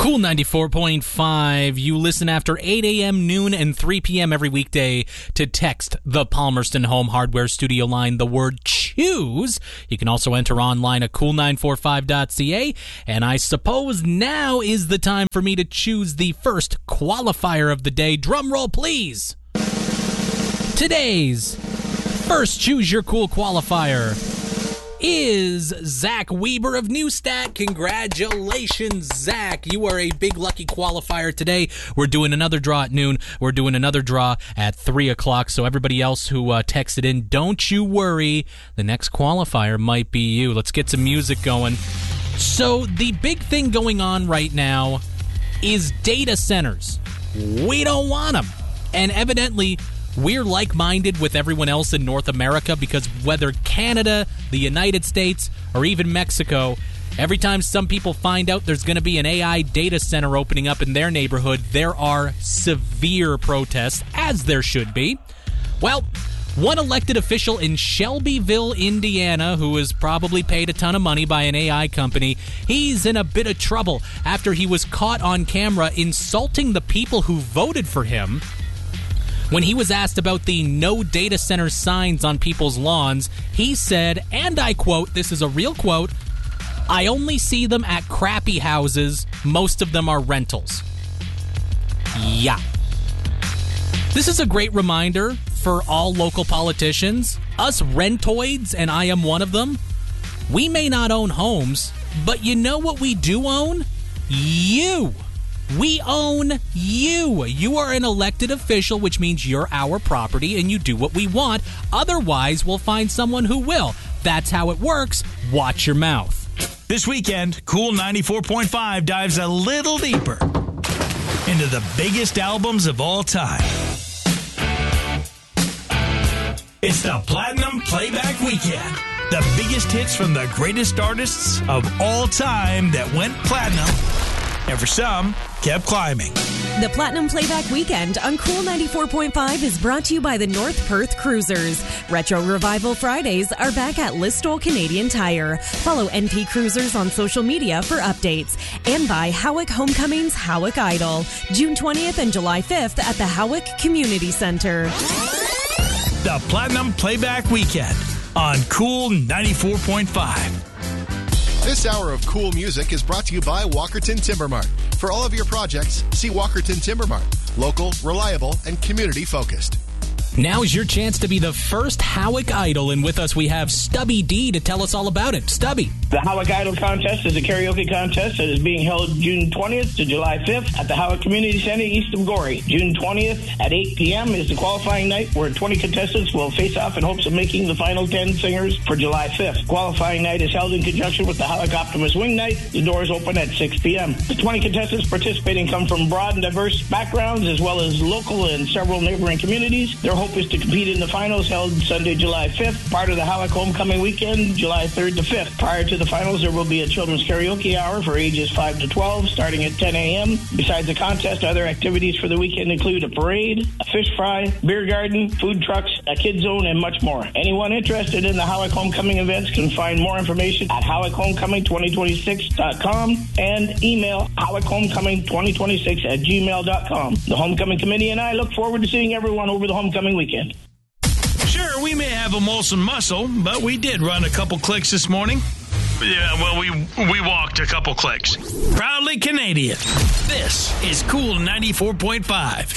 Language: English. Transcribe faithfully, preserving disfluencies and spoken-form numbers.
Cool ninety-four point five. You listen after eight a.m., noon, and three p.m. every weekday to text the Palmerston Home Hardware Studio line the word CHOOSE. You can also enter online at cool nine four five dot c a. And I suppose now is the time for me to choose the first qualifier of the day. Drum roll, please. Today's first Choose Your Cool qualifier is Zach Weber of Newstat. Congratulations, Zach. You are a big lucky qualifier today. We're doing another draw at noon. We're doing another draw at three o'clock. So everybody else who uh, texted in, don't you worry. The next qualifier might be you. Let's get some music going. So the big thing going on right now is data centers. We don't want them. And evidently, we're like-minded with everyone else in North America because whether Canada, the United States, or even Mexico, every time some people find out there's going to be an A I data center opening up in their neighborhood, there are severe protests, as there should be. Well, one elected official in Shelbyville, Indiana, who was probably paid a ton of money by an A I company, he's in a bit of trouble after he was caught on camera insulting the people who voted for him. When he was asked about the no data center signs on people's lawns, he said, and I quote, this is a real quote, "I only see them at crappy houses. Most of them are rentals." Yeah. This is a great reminder for all local politicians. Us rentoids, and I am one of them, we may not own homes, but you know what we do own? You. We own you. You are an elected official, which means you're our property and you do what we want. Otherwise, we'll find someone who will. That's how it works. Watch your mouth. This weekend, Cool ninety-four point five dives a little deeper into the biggest albums of all time. It's the Platinum Playback Weekend. The biggest hits from the greatest artists of all time that went platinum, and for some, kept climbing. The Platinum Playback Weekend on Cool ninety-four point five is brought to you by the North Perth Cruisers. Retro Revival Fridays are back at Listowel Canadian Tire. Follow N P Cruisers on social media for updates. And by Howick Homecoming's Howick Idol, June twentieth and July fifth at the Howick Community Center. The Platinum Playback Weekend on Cool ninety-four point five. This hour of cool music is brought to you by Walkerton Timber Mart. For all of your projects, see Walkerton Timber Mart. Local, reliable, and community-focused. Now is your chance to be the first Howick Idol, and with us we have Stubby D to tell us all about it. Stubby. The Howick Idol contest is a karaoke contest that is being held June twentieth to July fifth at the Howick Community Center east of Gorey. June twentieth at eight p.m. is the qualifying night where twenty contestants will face off in hopes of making the final ten singers for July fifth. Qualifying night is held in conjunction with the Howick Optimus Wing Night. The doors open at six p.m. The twenty contestants participating come from broad and diverse backgrounds as well as local and several neighboring communities. Their hope is to compete in the finals held Sunday, July fifth, part of the Howick Homecoming Weekend, July third to fifth. Prior to the finals, there will be a children's karaoke hour for ages five to twelve, starting at ten a.m. Besides the contest, other activities for the weekend include a parade, a fish fry, beer garden, food trucks, a kid zone, and much more. Anyone interested in the Howick Homecoming events can find more information at howick homecoming twenty twenty-six dot com and email howick homecoming twenty twenty-six at gmail dot com. The Homecoming Committee and I look forward to seeing everyone over the Homecoming Weekend. Sure, we may have a Molson muscle, but we did run a couple clicks this morning. Yeah, well, we we walked a couple clicks. Proudly Canadian. This is Cool ninety-four point five.